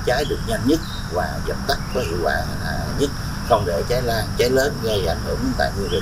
cháy được nhanh nhất và dập tắt có hiệu quả nhất, không để cháy lan, cháy lớn gây ảnh hưởng đến tài nguyên rừng.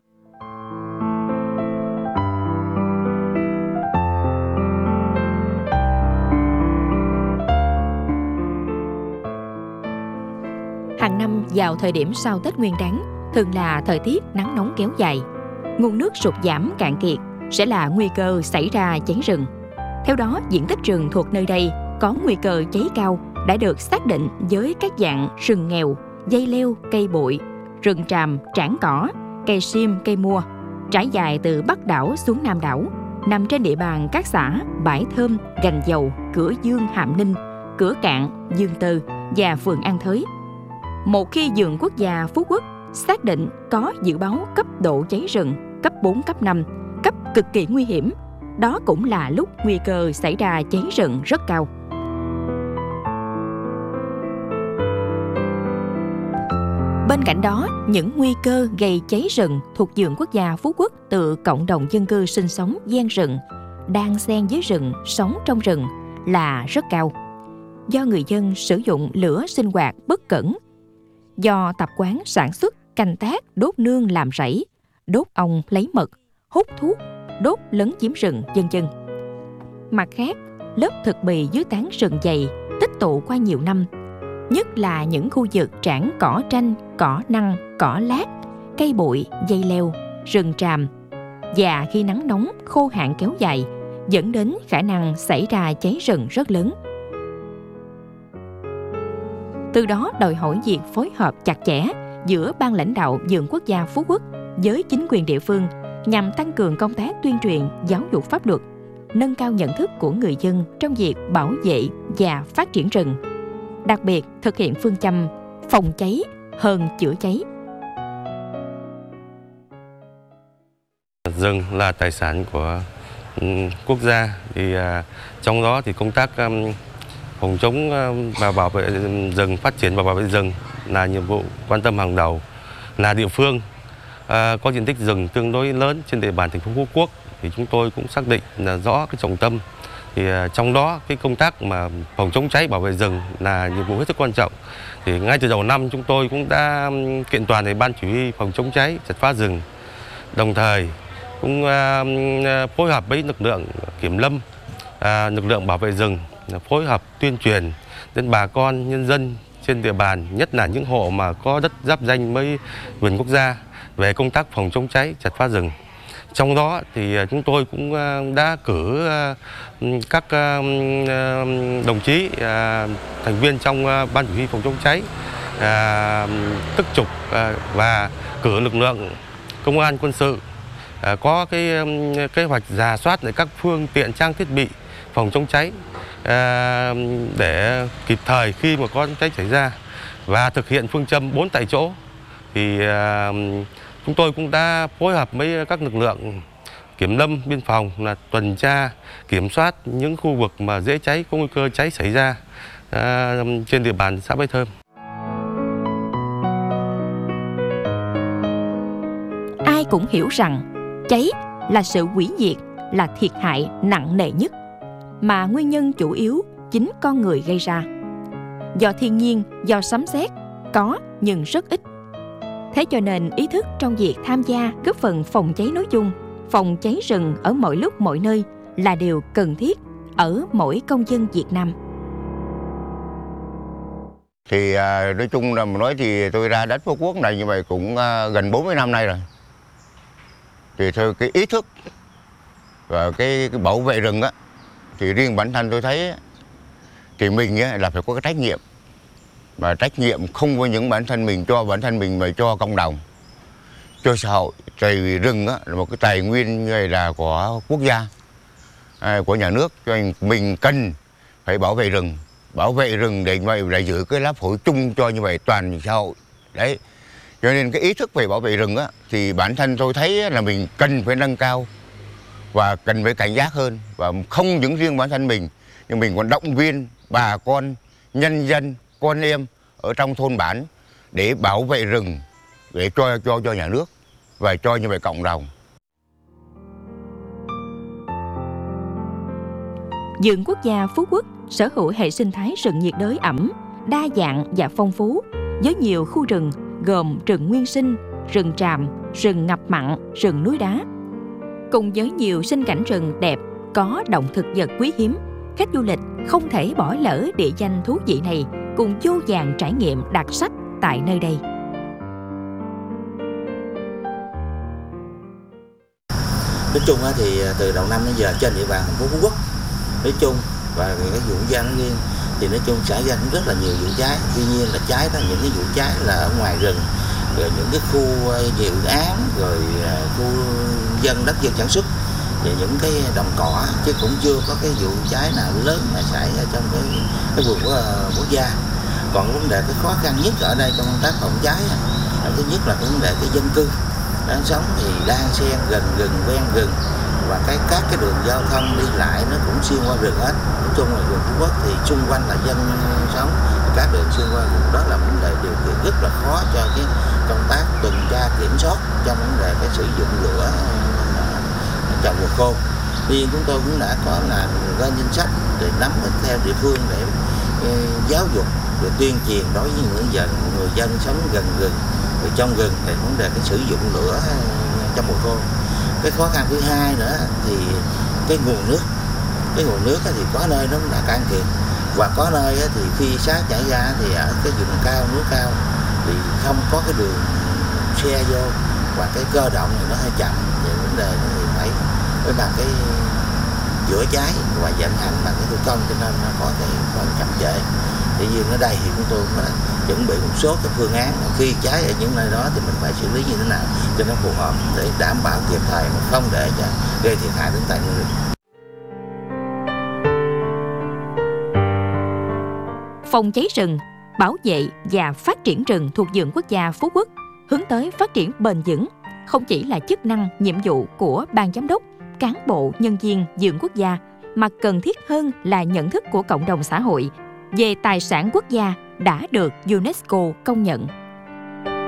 Hàng năm vào thời điểm sau Tết Nguyên Đán thường là thời tiết nắng nóng kéo dài, nguồn nước sụt giảm cạn kiệt sẽ là nguy cơ xảy ra cháy rừng. Theo đó, diện tích rừng thuộc nơi đây có nguy cơ cháy cao đã được xác định với các dạng rừng nghèo, dây leo, cây bụi, rừng tràm, trảng cỏ, cây sim, cây mua, trải dài từ Bắc đảo xuống Nam đảo, nằm trên địa bàn các xã Bãi Thơm, Gành Dầu, Cửa Dương, Hàm Ninh, Cửa Cạn, Dương Tơ và phường An Thới. Một khi vườn quốc gia Phú Quốc xác định có dự báo cấp độ cháy rừng cấp 4, cấp 5, cấp cực kỳ nguy hiểm, đó cũng là lúc nguy cơ xảy ra cháy rừng rất cao. Bên cạnh đó, những nguy cơ gây cháy rừng thuộc vườn quốc gia Phú Quốc từ cộng đồng dân cư sinh sống ven rừng, đang xen với rừng, sống trong rừng là rất cao. Do người dân sử dụng lửa sinh hoạt bất cẩn, do tập quán sản xuất, canh tác, đốt nương làm rẫy, đốt ong lấy mật, hút thuốc, đốt lấn chiếm rừng, vân vân. Mặt khác, lớp thực bì dưới tán rừng dày tích tụ qua nhiều năm, nhất là những khu vực trảng cỏ tranh, cỏ năng, cỏ lát, cây bụi, dây leo, rừng tràm, và khi nắng nóng, khô hạn kéo dài, dẫn đến khả năng xảy ra cháy rừng rất lớn. Từ đó đòi hỏi việc phối hợp chặt chẽ giữa ban lãnh đạo vườn quốc gia Phú Quốc với chính quyền địa phương nhằm tăng cường công tác tuyên truyền, giáo dục pháp luật, nâng cao nhận thức của người dân trong việc bảo vệ và phát triển rừng, đặc biệt thực hiện phương châm phòng cháy hơn chữa cháy. Rừng là tài sản của quốc gia, thì trong đó thì công tác phòng chống và bảo vệ rừng, phát triển và bảo vệ rừng là nhiệm vụ quan tâm hàng đầu. Là địa phương có diện tích rừng tương đối lớn trên địa bàn thành phố Phú Quốc, thì chúng tôi cũng xác định là rõ cái trọng tâm. Thì trong đó cái công tác mà phòng chống cháy, bảo vệ rừng là nhiệm vụ hết sức quan trọng. Thì ngay từ đầu năm chúng tôi cũng đã kiện toàn về ban chỉ huy phòng chống cháy, chặt phá rừng, đồng thời cũng phối hợp với lực lượng kiểm lâm, lực lượng bảo vệ rừng, phối hợp tuyên truyền đến bà con nhân dân trên địa bàn, nhất là những hộ mà có đất giáp ranh với vườn quốc gia về công tác phòng chống cháy, chặt phá rừng. Trong đó thì chúng tôi cũng đã cử các đồng chí thành viên trong ban chỉ huy phòng chống cháy tức trực và cử lực lượng công an quân sự có cái kế hoạch rà soát lại các phương tiện, trang thiết bị phòng chống cháy để kịp thời khi mà có cháy xảy ra, và thực hiện phương châm 4 tại chỗ. Thì chúng tôi cũng đã phối hợp với các lực lượng kiểm lâm, biên phòng là tuần tra, kiểm soát những khu vực mà dễ cháy, có nguy cơ cháy xảy ra trên địa bàn xã Bãi Thơm. Ai cũng hiểu rằng cháy là sự hủy diệt, là thiệt hại nặng nề nhất, mà nguyên nhân chủ yếu chính con người gây ra. Do thiên nhiên, do sấm sét có nhưng rất ít. Thế cho nên ý thức trong việc tham gia góp phần phòng cháy nói chung, phòng cháy rừng ở mọi lúc mọi nơi là điều cần thiết ở mỗi công dân Việt Nam. Thì nói chung là nói thì tôi ra đất Phú Quốc này như vậy cũng gần 40 năm nay rồi. Thì theo cái ý thức và cái bảo vệ rừng á, thì riêng bản thân tôi thấy thì mình á, là phải có cái trách nhiệm. Và trách nhiệm không có những bản thân mình, cho bản thân mình mà cho cộng đồng, cho xã hội. Tại vì rừng á, là một cái tài nguyên như là của quốc gia, của nhà nước, cho nên mình cần phải bảo vệ rừng. Bảo vệ rừng để vậy là giữ cái lá phổi chung cho như vậy toàn xã hội. Đấy. Cho nên cái ý thức về bảo vệ rừng á, thì bản thân tôi thấy là mình cần phải nâng cao và cần phải cảnh giác hơn. Và không những riêng bản thân mình, nhưng mình còn động viên bà con, nhân dân, con em ở trong thôn bản để bảo vệ rừng, để cho nhà nước và cho như vậy cộng đồng. Vườn quốc gia Phú Quốc sở hữu hệ sinh thái rừng nhiệt đới ẩm, đa dạng và phong phú, với nhiều khu rừng gồm rừng nguyên sinh, rừng tràm, rừng ngập mặn, rừng núi đá. Cùng với nhiều sinh cảnh rừng đẹp, có động thực vật quý hiếm, khách du lịch không thể bỏ lỡ địa danh thú vị này cùng vô vàn trải nghiệm đặc sắc tại nơi đây. Nói chung thì từ đầu năm đến giờ trên địa bàn thành phố Phú Quốc nói chung và cái vụ Quốc Gia nói riêng thì nói chung xảy ra cũng rất là nhiều vụ cháy. Tuy nhiên là cháy đó, những cái vụ cháy là ở ngoài rừng, rồi những cái khu dự án, rồi khu dân đất dân sản xuất, và những cái đồng cỏ, chứ cũng chưa có cái vụ cháy nào lớn mà xảy ra trong cái vườn quốc gia. Còn vấn đề cái khó khăn nhất ở đây trong công tác phòng cháy là thứ nhất là cái vấn đề cái dân cư đang sống thì đang xen gần rừng, ven rừng, và các cái đường giao thông đi lại nó cũng xuyên qua rừng hết. Nói chung là vườn Phú Quốc thì xung quanh là dân sống, các đường xuyên qua rừng, đó là vấn đề điều kiện rất là khó cho cái công tác tuần tra kiểm soát trong vấn đề cái sử dụng lửa trong mùa khô. Tuy nhiên chúng tôi cũng đã có là lên danh sách để nắm theo địa phương để giáo dục rồi tuyên truyền đối với người dân sống gần rừng, rồi trong rừng về vấn đề cái sử dụng lửa trong mùa khô. Cái khó khăn thứ hai nữa thì cái nguồn nước thì có nơi nó đã cạn kiệt, và có nơi thì khi xá chảy ra thì ở cái vùng cao, núi cao thì không có cái đường xe vô, và cái cơ động thì nó hơi chậm. Về vấn đề thì phải bằng cái chữa cháy và vận hành bằng cái thủ công, cho nên nó có cái phần chậm trễ. Tuy nhiên ở đây thì chúng tôi cũng đã chuẩn bị một số cái phương án khi cháy ở những nơi đó thì mình phải xử lý như thế nào cho nó phù hợp để đảm bảo kịp thời mà không để cho gây thiệt hại đến tài nguyên rừng. Phòng cháy rừng, bảo vệ và phát triển rừng thuộc Vườn Quốc gia Phú Quốc hướng tới phát triển bền vững không chỉ là chức năng, nhiệm vụ của ban giám đốc, cán bộ, nhân viên Vườn Quốc gia, mà cần thiết hơn là nhận thức của cộng đồng xã hội về tài sản quốc gia đã được UNESCO công nhận.